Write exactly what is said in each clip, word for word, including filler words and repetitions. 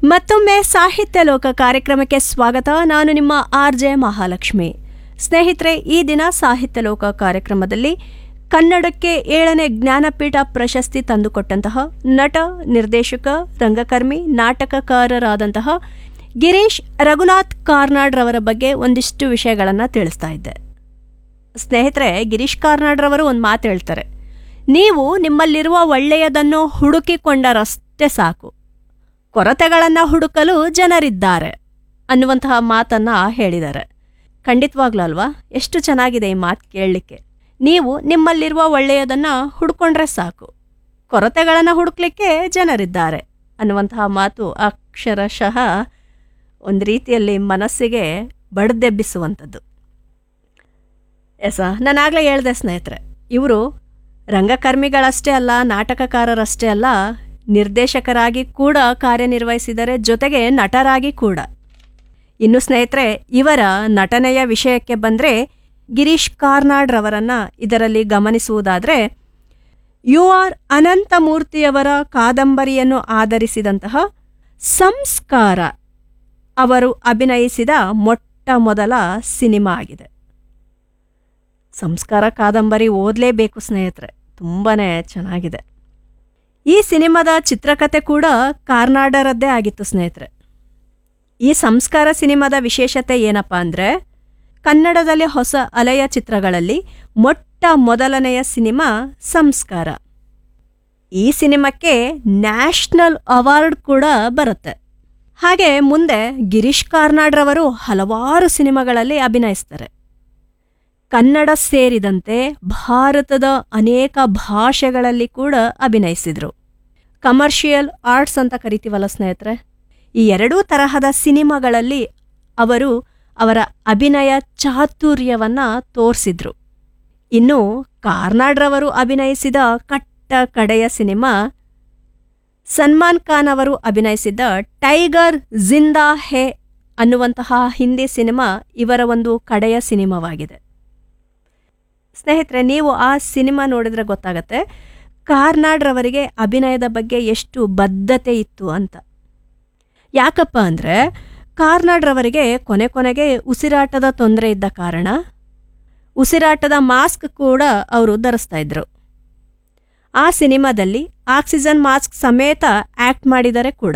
ಮತ್ತೊಮ್ಮೆ ಸಾಹಿತ್ಯ ಲೋಕ ಕಾರ್ಯಕ್ರಮಕ್ಕೆ ಸ್ವಾಗತ. ನಾನು ನಿಮ್ಮ ಆರ್ ಜೆ ಮಹಾಲಕ್ಷ್ಮಿ. ಸ್ನೇಹಿತರೆ, ಈ ದಿನ ಸಾಹಿತ್ಯ ಲೋಕ ಕಾರ್ಯಕ್ರಮದಲ್ಲಿ ಕನ್ನಡಕ್ಕೆ ಏಳನೇ ಜ್ಞಾನಪೀಠ ಪ್ರಶಸ್ತಿ ತಂದುಕೊಟ್ಟಂತಹ ನಟ, ನಿರ್ದೇಶಕ, ರಂಗಕರ್ಮಿ, ನಾಟಕಕಾರರಾದಂತಹ ಗಿರೀಶ್ ರಘುನಾಥ್ ಕಾರ್ನಾಡ್ರವರ ಬಗ್ಗೆ ಒಂದಿಷ್ಟು ವಿಷಯಗಳನ್ನು ತಿಳಿಸ್ತಾ ಇದ್ದೆ. ಸ್ನೇಹಿತರೆ, ಗಿರೀಶ್ ಕಾರ್ನಾಡ್ರವರು ಒಂದು ಮಾತು ಹೇಳ್ತಾರೆ, ನೀವು ನಿಮ್ಮಲ್ಲಿರುವ ಒಳ್ಳೆಯದನ್ನು ಹುಡುಕಿಕೊಂಡರಷ್ಟೇ ಸಾಕು, ಕೊರತೆಗಳನ್ನು ಹುಡುಕಲು ಜನರಿದ್ದಾರೆ ಅನ್ನುವಂತಹ ಮಾತನ್ನು ಹೇಳಿದ್ದಾರೆ. ಖಂಡಿತವಾಗ್ಲೂ ಅಲ್ವಾ? ಎಷ್ಟು ಚೆನ್ನಾಗಿದೆ ಈ ಮಾತು ಕೇಳಲಿಕ್ಕೆ. ನೀವು ನಿಮ್ಮಲ್ಲಿರುವ ಒಳ್ಳೆಯದನ್ನು ಹುಡ್ಕೊಂಡ್ರೆ ಸಾಕು, ಕೊರತೆಗಳನ್ನು ಹುಡುಕ್ಲಿಕ್ಕೆ ಜನರಿದ್ದಾರೆ ಅನ್ನುವಂತಹ ಮಾತು ಅಕ್ಷರಶಃ ಒಂದು ರೀತಿಯಲ್ಲಿ ಮನಸ್ಸಿಗೆ ಬಡ್ದೆಬ್ಬಿಸುವಂಥದ್ದು. ಎಸ ನಾನಾಗಲೇ ಹೇಳಿದೆ ಸ್ನೇಹಿತರೆ, ಇವರು ರಂಗಕರ್ಮಿಗಳಷ್ಟೇ ಅಲ್ಲ, ನಾಟಕಕಾರರಷ್ಟೇ ಅಲ್ಲ, ನಿರ್ದೇಶಕರಾಗಿ ಕೂಡ ಕಾರ್ಯನಿರ್ವಹಿಸಿದರೆ, ಜೊತೆಗೆ ನಟರಾಗಿ ಕೂಡ. ಇನ್ನು ಸ್ನೇಹಿತರೆ, ಇವರ ನಟನೆಯ ವಿಷಯಕ್ಕೆ ಬಂದರೆ ಗಿರೀಶ್ ಕಾರ್ನಾಡ್ರವರನ್ನು ಇದರಲ್ಲಿ ಗಮನಿಸುವುದಾದರೆ, ಯು ಆರ್ ಅನಂತಮೂರ್ತಿಯವರ ಕಾದಂಬರಿಯನ್ನು ಆಧರಿಸಿದಂತಹ ಸಂಸ್ಕಾರ ಅವರು ಅಭಿನಯಿಸಿದ ಮೊಟ್ಟ ಮೊದಲ ಸಿನಿಮಾ ಆಗಿದೆ. ಸಂಸ್ಕಾರ ಕಾದಂಬರಿ ಓದಲೇಬೇಕು ಸ್ನೇಹಿತರೆ, ತುಂಬಾ ಚೆನ್ನಾಗಿದೆ. ಈ ಸಿನಿಮಾದ ಚಿತ್ರಕಥೆ ಕೂಡ ಕಾರ್ನಾಡರದ್ದೇ ಆಗಿತ್ತು ಸ್ನೇಹಿತರೆ. ಈ ಸಂಸ್ಕಾರ ಸಿನಿಮಾದ ವಿಶೇಷತೆ ಏನಪ್ಪ ಅಂದರೆ, ಕನ್ನಡದಲ್ಲಿ ಹೊಸ ಅಲೆಯ ಚಿತ್ರಗಳಲ್ಲಿ ಮೊಟ್ಟ ಮೊದಲನೆಯ ಸಿನಿಮಾ ಸಂಸ್ಕಾರ. ಈ ಸಿನಿಮಾಕ್ಕೆ ನ್ಯಾಷನಲ್ ಅವಾರ್ಡ್ ಕೂಡ ಬರುತ್ತೆ. ಹಾಗೆ ಮುಂದೆ ಗಿರೀಶ್ ಕಾರ್ನಾಡ್ರವರು ಹಲವಾರು ಸಿನಿಮಾಗಳಲ್ಲಿ ಅಭಿನಯಿಸ್ತಾರೆ. ಕನ್ನಡ ಸೇರಿದಂತೆ ಭಾರತದ ಅನೇಕ ಭಾಷೆಗಳಲ್ಲಿ ಕೂಡ ಅಭಿನಯಿಸಿದರು. ಕಮರ್ಷಿಯಲ್ ಆರ್ಟ್ಸ್ ಅಂತ ಕರಿತೀವಲ್ಲ ಸ್ನೇಹಿತರೆ, ಈ ಎರಡೂ ತರಹದ ಸಿನಿಮಾಗಳಲ್ಲಿ ಅವರು ಅವರ ಅಭಿನಯ ಚಾತುರ್ಯವನ್ನು ತೋರಿಸಿದ್ರು. ಇನ್ನು ಕಾರ್ನಾಡ್ರವರು ಅಭಿನಯಿಸಿದ ಕಟ್ಟ ಕಡೆಯ ಸಿನಿಮಾ ಸಲ್ಮಾನ್ ಖಾನ್ ಅವರು ಅಭಿನಯಿಸಿದ್ದ ಟೈಗರ್ ಜಿಂದಾ ಹೇ ಅನ್ನುವಂತಹ ಹಿಂದಿ ಸಿನಿಮಾ ಇವರ ಒಂದು ಕಡೆಯ ಸಿನಿಮಾವಾಗಿದೆ. ಸ್ನೇಹಿತರೆ, ನೀವು ಆ ಸಿನಿಮಾ ನೋಡಿದ್ರೆ ಗೊತ್ತಾಗತ್ತೆ ಕಾರ್ನಾಡ್ರವರಿಗೆ ಅಭಿನಯದ ಬಗ್ಗೆ ಎಷ್ಟು ಬದ್ಧತೆ ಇತ್ತು ಅಂತ. ಯಾಕಪ್ಪ ಅಂದರೆ, ಕಾರ್ನಾಡ್ರವರಿಗೆ ಕೊನೆ ಕೊನೆಗೆ ಉಸಿರಾಟದ ತೊಂದರೆ ಇದ್ದ ಕಾರಣ ಉಸಿರಾಟದ ಮಾಸ್ಕ್ ಕೂಡ ಅವರು ಧರಿಸ್ತಾ ಇದ್ರು. ಆ ಸಿನಿಮಾದಲ್ಲಿ ಆಕ್ಸಿಜನ್ ಮಾಸ್ಕ್ ಸಮೇತ ಆ್ಯಕ್ಟ್ ಮಾಡಿದರೆ ಕೂಡ.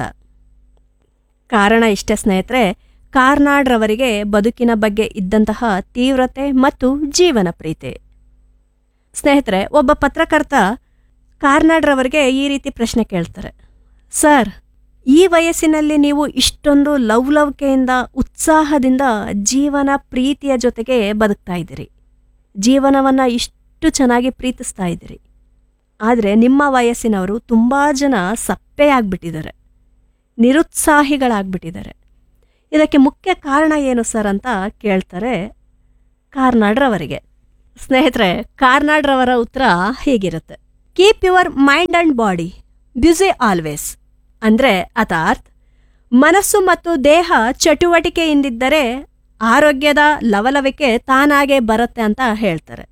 ಕಾರಣ ಇಷ್ಟೇ ಸ್ನೇಹಿತರೆ, ಕಾರ್ನಾಡ್ರವರಿಗೆ ಬದುಕಿನ ಬಗ್ಗೆ ಇದ್ದಂತಹ ತೀವ್ರತೆ ಮತ್ತು ಜೀವನ ಪ್ರೀತಿ. ಸ್ನೇಹಿತರೆ, ಒಬ್ಬ ಪತ್ರಕರ್ತ ಕಾರ್ನಾಡ್ರವರಿಗೆ ಈ ರೀತಿ ಪ್ರಶ್ನೆ ಕೇಳ್ತಾರೆ, ಸರ್, ಈ ವಯಸ್ಸಿನಲ್ಲಿ ನೀವು ಇಷ್ಟೊಂದು ಲವಲವಿಕೆಯಿಂದ, ಉತ್ಸಾಹದಿಂದ ಜೀವನ ಪ್ರೀತಿಯ ಜೊತೆಗೆ ಬದುಕ್ತಾ ಇದ್ದೀರಿ, ಜೀವನವನ್ನು ಇಷ್ಟು ಚೆನ್ನಾಗಿ ಪ್ರೀತಿಸ್ತಾ ಇದ್ದೀರಿ, ಆದರೆ ನಿಮ್ಮ ವಯಸ್ಸಿನವರು ತುಂಬ ಜನ ಸಪ್ಪೆಯಾಗ್ಬಿಟ್ಟಿದ್ದಾರೆ, ನಿರುತ್ಸಾಹಿಗಳಾಗ್ಬಿಟ್ಟಿದ್ದಾರೆ. ಇದಕ್ಕೆ ಮುಖ್ಯ ಕಾರಣ ಏನು ಸರ್ ಅಂತ ಕೇಳ್ತಾರೆ ಕಾರ್ನಾಡ್ರವರಿಗೆ. ಸ್ನೇಹಿತರೆ, ಕಾರ್ನಾಡ್ರವರ ಉತ್ತರ ಹೀಗಿರುತ್ತೆ, keep your mind and body busy always. ಅಂದರೆ ಅರ್ಥಾತ್ ಮನಸ್ಸು ಮತ್ತು ದೇಹ ಚಟುವಟಿಕೆಯಿಂದಿದ್ದರೆ ಆರೋಗ್ಯದ ಲವಲವಿಕೆ ತಾನಾಗೇ ಬರುತ್ತೆ ಅಂತ ಹೇಳ್ತಾರೆ.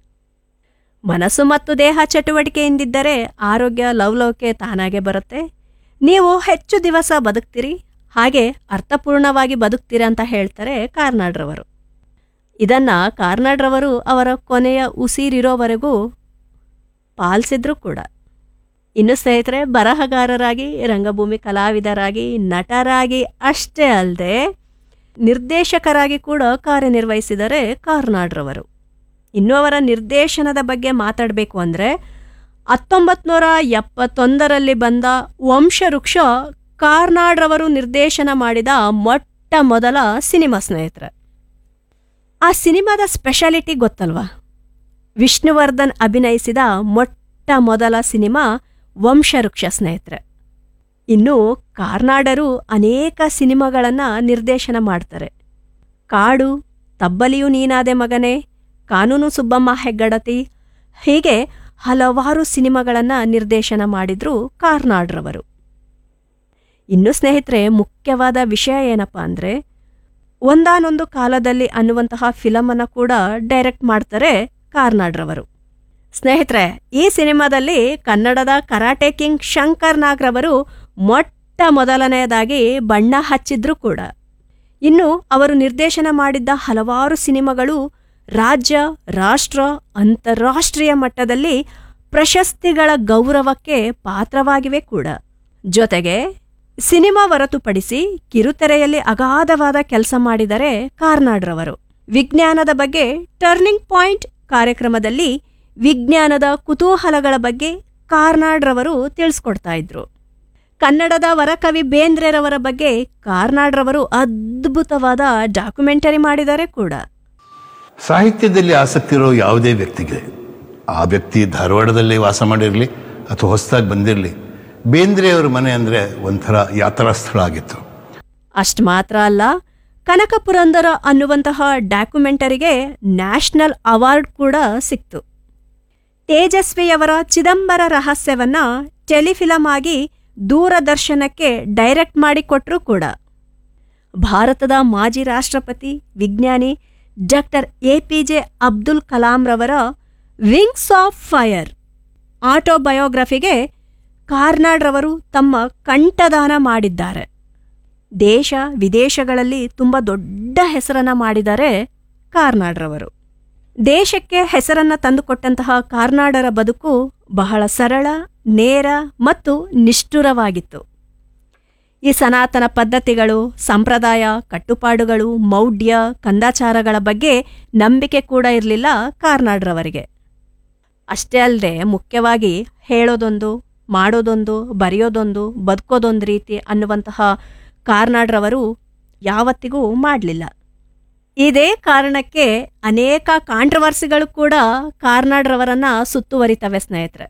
ಮನಸ್ಸು ಮತ್ತು ದೇಹ ಚಟುವಟಿಕೆಯಿಂದಿದ್ದರೆ ಆರೋಗ್ಯ ಲವಲವಿಕೆ ತಾನಾಗೇ ಬರುತ್ತೆ, ನೀವು ಹೆಚ್ಚು ದಿವಸ ಬದುಕ್ತೀರಿ, ಹಾಗೆ ಅರ್ಥಪೂರ್ಣವಾಗಿ ಬದುಕ್ತೀರಿ ಅಂತ ಹೇಳ್ತಾರೆ ಕಾರ್ನಾಡ್ರವರು. ಇದನ್ನು ಕಾರ್ನಾಡ್ರವರು ಅವರ ಕೊನೆಯ ಉಸಿರಿರೋವರೆಗೂ ಪಾಲಿಸಿದ್ರು ಕೂಡ. ಇನ್ನು ಸ್ನೇಹಿತರೆ, ಬರಹಗಾರರಾಗಿ, ರಂಗಭೂಮಿ ಕಲಾವಿದರಾಗಿ, ನಟರಾಗಿ ಅಷ್ಟೇ ಅಲ್ಲದೆ ನಿರ್ದೇಶಕರಾಗಿ ಕೂಡ ಕಾರ್ಯನಿರ್ವಹಿಸಿದರೆ ಕಾರ್ನಾಡ್ರವರು. ಇನ್ನು ಅವರ ನಿರ್ದೇಶನದ ಬಗ್ಗೆ ಮಾತಾಡಬೇಕು ಅಂದರೆ, ಹತ್ತೊಂಬತ್ತು ನೂರ ಎಪ್ಪತ್ತೊಂದರಲ್ಲಿ ಬಂದ ವಂಶವೃಕ್ಷ ಕಾರ್ನಾಡ್ರವರು ನಿರ್ದೇಶನ ಮಾಡಿದ ಮೊಟ್ಟ ಮೊದಲ ಸಿನಿಮಾ ಸ್ನೇಹಿತರೆ. ಆ ಸಿನಿಮಾದ ಸ್ಪೆಷಾಲಿಟಿ ಗೊತ್ತಲ್ವಾ? ವಿಷ್ಣುವರ್ಧನ್ ಅಭಿನಯಿಸಿದ ಮೊಟ್ಟ ಮೊದಲ ಸಿನಿಮಾ ವಂಶವೃಕ್ಷ ಸ್ನೇಹಿತರೆ. ಇನ್ನು ಕಾರ್ನಾಡರು ಅನೇಕ ಸಿನಿಮಾಗಳನ್ನು ನಿರ್ದೇಶನ ಮಾಡ್ತಾರೆ. ಕಾಡು, ತಬ್ಬಲಿಯು ನೀನಾದೆ ಮಗನೇ, ಕಾನೂನು ಸುಬ್ಬಮ್ಮ ಹೆಗ್ಗಡತಿ, ಹೀಗೆ ಹಲವಾರು ಸಿನಿಮಾಗಳನ್ನು ನಿರ್ದೇಶನ ಮಾಡಿದ್ರು ಕಾರ್ನಾಡ್ರವರು. ಇನ್ನು ಸ್ನೇಹಿತರೆ, ಮುಖ್ಯವಾದ ವಿಷಯ ಏನಪ್ಪ ಅಂದರೆ, ಒಂದಾನೊಂದು ಕಾಲದಲ್ಲಿ ಅನ್ನುವಂತಹ ಫಿಲಮನ್ನು ಕೂಡ ಡೈರೆಕ್ಟ್ ಮಾಡ್ತಾರೆ ಕಾರ್ನಾಡ್ರವರು. ಸ್ನೇಹಿತರೆ, ಈ ಸಿನಿಮಾದಲ್ಲಿ ಕನ್ನಡದ ಕರಾಟೆ ಕಿಂಗ್ ಶಂಕರ್ ನಾಗ್ರವರು ಮೊಟ್ಟ ಮೊಟ್ಟ ಮೊದಲನೆಯದಾಗಿ ಬಣ್ಣ ಹಚ್ಚಿದ್ರು ಕೂಡ. ಇನ್ನು ಅವರು ನಿರ್ದೇಶನ ಮಾಡಿದ್ದ ಹಲವಾರು ಸಿನಿಮಾಗಳು ರಾಜ್ಯ, ರಾಷ್ಟ್ರ, ಅಂತಾರಾಷ್ಟ್ರೀಯ ಮಟ್ಟದಲ್ಲಿ ಪ್ರಶಸ್ತಿಗಳ ಗೌರವಕ್ಕೆ ಪಾತ್ರವಾಗಿವೆ ಕೂಡ. ಜೊತೆಗೆ ಸಿನಿಮಾ ಹೊರತುಪಡಿಸಿ ಕಿರುತೆರೆಯಲ್ಲಿ ಅಗಾಧವಾದ ಕೆಲಸ ಮಾಡಿದರೆ ಕಾರ್ನಾಡ್ರವರು. ವಿಜ್ಞಾನದ ಬಗ್ಗೆ ಟರ್ನಿಂಗ್ ಪಾಯಿಂಟ್ ಕಾರ್ಯಕ್ರಮದಲ್ಲಿ ವಿಜ್ಞಾನದ ಕುತೂಹಲಗಳ ಬಗ್ಗೆ ಕಾರ್ನಾಡ್ರವರು ತಿಳಿಸ್ಕೊಡ್ತಾ ಇದ್ರು. ಕನ್ನಡದ ವರಕವಿ ಬೇಂದ್ರೆರವರ ಬಗ್ಗೆ ಕಾರ್ನಾಡ್ರವರು ಅದ್ಭುತವಾದ ಡಾಕ್ಯುಮೆಂಟರಿ ಮಾಡಿದ್ದಾರೆ ಕೂಡ. ಸಾಹಿತ್ಯದಲ್ಲಿ ಆಸಕ್ತಿ ಇರೋ ಯಾವುದೇ ವ್ಯಕ್ತಿಗೆ, ಆ ವ್ಯಕ್ತಿ ಧಾರವಾಡದಲ್ಲಿ ವಾಸ ಮಾಡಿರಲಿ ಅಥವಾ ಹೊಸದಾಗಿ ಬಂದಿರಲಿ, ಬೇಂದ್ರೆಯವರ ಮನೆ ಅಂದರೆ ಒಂಥರ ಯಾತ್ರಾ ಸ್ಥಳ ಆಗಿತ್ತು. ಅಷ್ಟು ಮಾತ್ರ ಅಲ್ಲ, ಕನಕ ಪುರಂದರ ಅನ್ನುವಂತಹ ಡಾಕ್ಯುಮೆಂಟರಿಗೆ ನ್ಯಾಷನಲ್ ಅವಾರ್ಡ್ ಕೂಡ ಸಿಕ್ತು. ತೇಜಸ್ವಿಯವರ ಚಿದಂಬರ ರಹಸ್ಯವನ್ನ ಟೆಲಿಫಿಲಮ್ ಆಗಿ ದೂರದರ್ಶನಕ್ಕೆ ಡೈರೆಕ್ಟ್ ಮಾಡಿಕೊಟ್ರು ಕೂಡ. ಭಾರತದ ಮಾಜಿ ರಾಷ್ಟ್ರಪತಿ ವಿಜ್ಞಾನಿ doctor A P J Abdul ಕಲಾಂರವರ wings of fire ಆಟೋಬಯೋಗ್ರಫಿಗೆ ಕಾರ್ನಾಡ್ರವರು ತಮ್ಮ ಕಂಠದಾನ ಮಾಡಿದ್ದಾರೆ. ದೇಶ ವಿದೇಶಗಳಲ್ಲಿ ತುಂಬ ದೊಡ್ಡ ಹೆಸರನ್ನ ಮಾಡಿದ್ದಾರೆ ಕಾರ್ನಾಡ್ರವರು. ದೇಶಕ್ಕೆ ಹೆಸರನ್ನ ತಂದುಕೊಟ್ಟಂತಹ ಕಾರ್ನಾಡರ ಬದುಕು ಬಹಳ ಸರಳ, ನೇರ ಮತ್ತು ನಿಷ್ಠುರವಾಗಿತ್ತು. ಈ ಸನಾತನ ಪದ್ಧತಿಗಳು, ಸಂಪ್ರದಾಯ, ಕಟ್ಟುಪಾಡುಗಳು, ಮೌಢ್ಯ, ಕಂದಾಚಾರಗಳ ಬಗ್ಗೆ ನಂಬಿಕೆ ಕೂಡ ಇರಲಿಲ್ಲ ಕಾರ್ನಾಡ್ರವರಿಗೆ. ಅಷ್ಟೇ ಅಲ್ಲದೆ ಮುಖ್ಯವಾಗಿ ಹೇಳೋದೊಂದು, ಮಾಡೋದೊಂದು, ಬರೆಯೋದೊಂದು, ಬದುಕೋದೊಂದು ರೀತಿ ಅನ್ನುವಂತಹ ಕಾರ್ನಾಡ್ರವರು ಯಾವತ್ತಿಗೂ ಮಾಡಲಿಲ್ಲ. ಇದೇ ಕಾರಣಕ್ಕೆ ಅನೇಕ ಕಾಂಟ್ರವರ್ಸಿಗಳು ಕೂಡ ಕಾರ್ನಾಡ್ರವರನ್ನ ಸುತ್ತುವರಿತವೆ ಸ್ನೇಹಿತರೆ.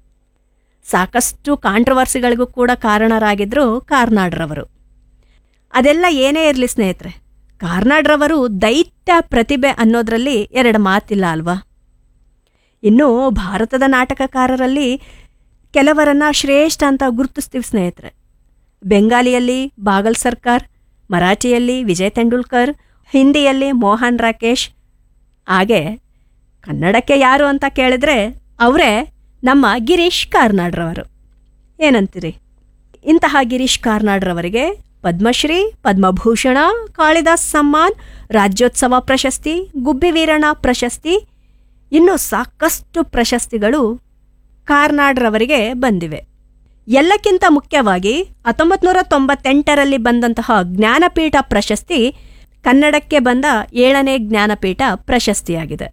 ಸಾಕಷ್ಟು ಕಾಂಟ್ರವರ್ಸಿಗಳಿಗೂ ಕೂಡ ಕಾರಣರಾಗಿದ್ರು ಕಾರ್ನಾಡ್ರವರು. ಅದೆಲ್ಲ ಏನೇ ಇರಲಿ ಸ್ನೇಹಿತರೆ, ಕಾರ್ನಾಡ್ರವರು ದೈತ್ಯ ಪ್ರತಿಭೆ ಅನ್ನೋದ್ರಲ್ಲಿ ಎರಡು ಮಾತಿಲ್ಲ ಅಲ್ವಾ. ಇನ್ನು ಭಾರತದ ನಾಟಕಕಾರರಲ್ಲಿ ಕೆಲವರನ್ನ ಶ್ರೇಷ್ಠ ಅಂತ ಗುರುತಿಸ್ತೀವಿ ಸ್ನೇಹಿತರೆ. ಬೆಂಗಾಲಿಯಲ್ಲಿ ಬಾಗಲ್ ಸರ್ಕಾರ್, ಮರಾಠಿಯಲ್ಲಿ ವಿಜಯ್ ತೆಂಡೂಲ್ಕರ್, ಹಿಂದಿಯಲ್ಲಿ ಮೋಹನ್ ರಾಕೇಶ್. ಹಾಗೆ ಕನ್ನಡಕ್ಕೆ ಯಾರು ಅಂತ ಕೇಳಿದ್ರೆ ಅವರೇ ನಮ್ಮ ಗಿರೀಶ್ ಕಾರ್ನಾಡ್ರವರು. ಏನಂತೀರಿ? ಇಂತಹ ಗಿರೀಶ್ ಕಾರ್ನಾಡ್ರವರಿಗೆ ಪದ್ಮಶ್ರೀ, ಪದ್ಮಭೂಷಣ, ಕಾಳಿದಾಸ್ ಸಮ್ಮಾನ್, ರಾಜ್ಯೋತ್ಸವ ಪ್ರಶಸ್ತಿ, ಗುಬ್ಬಿ ವೀರಣ್ಣ ಪ್ರಶಸ್ತಿ, ಇನ್ನೂ ಸಾಕಷ್ಟು ಪ್ರಶಸ್ತಿಗಳು ಕಾರ್ನಾಡ್ರವರಿಗೆ ಬಂದಿವೆ. ಎಲ್ಲಕ್ಕಿಂತ ಮುಖ್ಯವಾಗಿ ಹತ್ತೊಂಬತ್ತು ನೂರ ತೊಂಬತ್ತೆಂಟರಲ್ಲಿ ಬಂದಂತಹ ಜ್ಞಾನಪೀಠ ಪ್ರಶಸ್ತಿ ಕನ್ನಡಕ್ಕೆ ಬಂದ ಏಳನೇ ಜ್ಞಾನಪೀಠ ಪ್ರಶಸ್ತಿಯಾಗಿದೆ.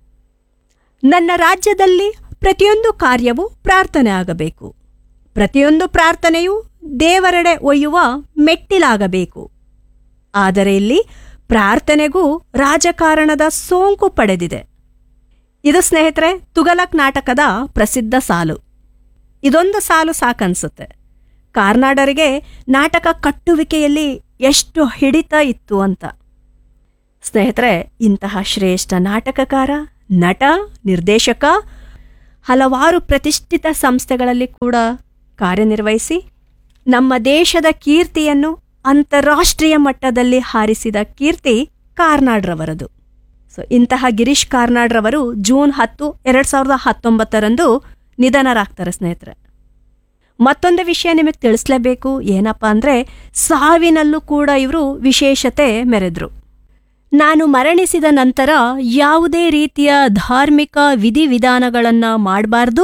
ನನ್ನ ರಾಜ್ಯದಲ್ಲಿ ಪ್ರತಿಯೊಂದು ಕಾರ್ಯವೂ ಪ್ರಾರ್ಥನೆ ಆಗಬೇಕು. ಪ್ರತಿಯೊಂದು ಪ್ರಾರ್ಥನೆಯೂ ದೇವರೆಡೆ ಒಯ್ಯುವ ಮೆಟ್ಟಿಲಾಗಬೇಕು. ಆದರೆ ಇಲ್ಲಿ ಪ್ರಾರ್ಥನೆಗೂ ರಾಜಕಾರಣದ ಸೋಂಕು ಪಡೆದಿದೆ. ಇದು ಸ್ನೇಹಿತರೆ ತುಘಲಕ್ ನಾಟಕದ ಪ್ರಸಿದ್ಧ ಸಾಲು. ಇದೊಂದು ಸಾಲು ಸಾಕನ್ಸುತ್ತೆ ಕಾರ್ನಾಡರಿಗೆ ನಾಟಕ ಕಟ್ಟುವಿಕೆಯಲ್ಲಿ ಎಷ್ಟು ಹಿಡಿತ ಇತ್ತು ಅಂತ. ಸ್ನೇಹಿತರೆ, ಇಂತಹ ಶ್ರೇಷ್ಠ ನಾಟಕಕಾರ, ನಟ, ನಿರ್ದೇಶಕ ಹಲವಾರು ಪ್ರತಿಷ್ಠಿತ ಸಂಸ್ಥೆಗಳಲ್ಲಿ ಕೂಡ ಕಾರ್ಯನಿರ್ವಹಿಸಿ ನಮ್ಮ ದೇಶದ ಕೀರ್ತಿಯನ್ನು ಅಂತಾರಾಷ್ಟ್ರೀಯ ಮಟ್ಟದಲ್ಲಿ ಹಾರಿಸಿದ ಕೀರ್ತಿ ಕಾರ್ನಾಡ್ರವರದು. ಸೊ ಇಂತಹ ಗಿರೀಶ್ ಕಾರ್ನಾಡ್ರವರು ಜೂನ್ ಹತ್ತು ಎರಡು ಸಾವಿರದ ಹತ್ತೊಂಬತ್ತರಂದು ನಿಧನರಾಗ್ತಾರೆ ಸ್ನೇಹಿತರೆ. ಮತ್ತೊಂದು ವಿಷಯ ನಿಮಗೆ ತಿಳಿಸ್ಲೇಬೇಕು. ಏನಪ್ಪ ಅಂದರೆ, ಸಾವಿನಲ್ಲೂ ಕೂಡ ಇವರು ವಿಶೇಷತೆ ಮೆರೆದ್ರು. ನಾನು ಮರಣಿಸಿದ ನಂತರ ಯಾವುದೇ ರೀತಿಯ ಧಾರ್ಮಿಕ ವಿಧಿವಿಧಾನಗಳನ್ನು ಮಾಡಬಾರ್ದು,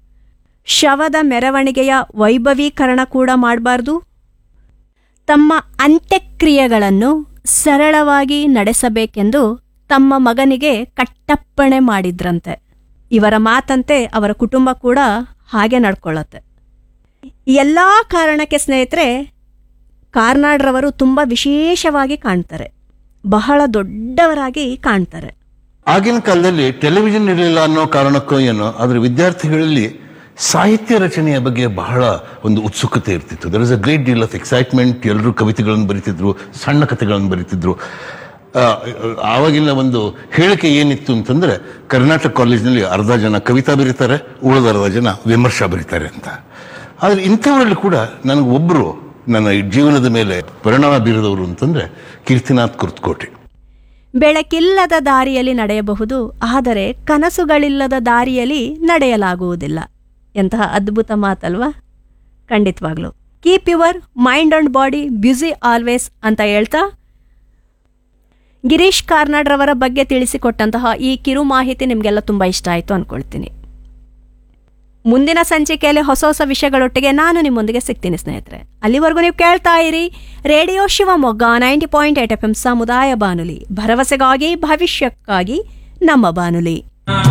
ಶವದ ಮೆರವಣಿಗೆಯ ವೈಭವೀಕರಣ ಕೂಡ ಮಾಡಬಾರ್ದು, ತಮ್ಮ ಅಂತ್ಯಕ್ರಿಯೆಗಳನ್ನು ಸರಳವಾಗಿ ನಡೆಸಬೇಕೆಂದು ತಮ್ಮ ಮಗನಿಗೆ ಕಟ್ಟಪ್ಪಣೆ ಮಾಡಿದ್ರಂತೆ. ಇವರ ಮಾತಂತೆ ಅವರ ಕುಟುಂಬ ಕೂಡ ಹಾಗೆ ನಡ್ಕೊಳ್ಳುತ್ತೆ. ಎಲ್ಲ ಕಾರಣಕ್ಕೆ ಸ್ನೇಹಿತರೆ ಕಾರ್ನಾಡ್ರವರು ತುಂಬ ವಿಶೇಷವಾಗಿ ಕಾಣ್ತಾರೆ, ಬಹಳ ದೊಡ್ಡವರಾಗಿ ಕಾಣ್ತಾರೆ. ಆಗಿನ ಕಾಲದಲ್ಲಿ ಟೆಲಿವಿಷನ್ ಇರಲಿಲ್ಲ ಅನ್ನೋ ಕಾರಣಕ್ಕೋ ಏನೋ ಅದರ ವಿದ್ಯಾರ್ಥಿಗಳಲ್ಲಿ ಸಾಹಿತ್ಯ ರಚನೆಯ ಬಗ್ಗೆ ಬಹಳ ಒಂದು ಉತ್ಸುಕತೆ ಇರ್ತಿತ್ತು. There is a great deal of excitement. ಎಲ್ಲರೂ ಕವಿತೆಗಳನ್ನು ಬರೀತಿದ್ರು, ಸಣ್ಣ ಕಥೆಗಳನ್ನು ಬರೀತಿದ್ರು. ಆವಾಗಿನ ಒಂದು ಹೇಳಿಕೆ ಏನಿತ್ತು ಅಂತಂದ್ರೆ, ಕರ್ನಾಟಕ ಕಾಲೇಜಿನಲ್ಲಿ ಅರ್ಧ ಜನ ಕವಿತಾ ಬರೀತಾರೆ, ಉಳಿದ ಅರ್ಧ ಜನ ವಿಮರ್ಶಾ ಬರೀತಾರೆ ಅಂತ. ಆದರೆ ಇಂಥವರಲ್ಲಿ ಕೂಡ ನನಗೆ ಒಬ್ಬರು ನನ್ನ ಜೀವನದ ಮೇಲೆ ಪರಿಣಾಮ ಬೀರಿದವರು ಅಂತಂದ್ರೆ ಕೀರ್ತಿನಾಥ್ ಕುರ್ತಕೋಟಿ. ಬೆಳಕಿಲ್ಲದ ದಾರಿಯಲ್ಲಿ ನಡೆಯಬಹುದು, ಆದರೆ ಕನಸುಗಳಿಲ್ಲದ ದಾರಿಯಲ್ಲಿ ನಡೆಯಲಾಗುವುದಿಲ್ಲ. ಎಂತಹ ಅದ್ಭುತ ಮಾತಲ್ವಾ? ಖಂಡಿತವಾಗ್ಲು keep your mind and body busy always ಅಂತ ಹೇಳ್ತಾ ಗಿರೀಶ್ ಕಾರ್ನಾಡ್ರವರ ಬಗ್ಗೆ ತಿಳಿಸಿಕೊಟ್ಟಂತಹ ಈ ಕಿರು ಮಾಹಿತಿ ನಿಮಗೆಲ್ಲ ತುಂಬ ಇಷ್ಟ ಆಯಿತು ಅಂದ್ಕೊಳ್ತೀನಿ. ಮುಂದಿನ ಸಂಚಿಕೆಯಲ್ಲಿ ಹೊಸ ಹೊಸ ವಿಷಯಗಳೊಟ್ಟಿಗೆ ನಾನು ನಿಮ್ಮೊಂದಿಗೆ ಸಿಗ್ತೀನಿ ಸ್ನೇಹಿತರೆ. ಅಲ್ಲಿವರೆಗೂ ನೀವು ಕೇಳ್ತಾ ಇರಿ radio Shivamogga ninety point eight F M ಸಮುದಾಯ ಬಾನುಲಿ, ಭರವಸೆಗಾಗಿ ಭವಿಷ್ಯಕ್ಕಾಗಿ ನಮ್ಮ ಬಾನುಲಿ.